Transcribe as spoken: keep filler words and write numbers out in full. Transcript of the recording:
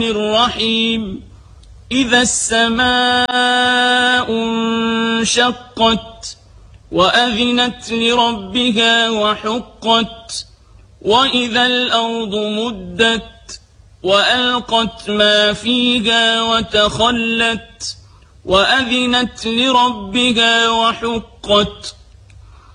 الرحيم إذا السماء انشقت وأذنت لربها وحقت وإذا الأرض مدت وألقت ما فيها وتخلت وأذنت لربها وحقت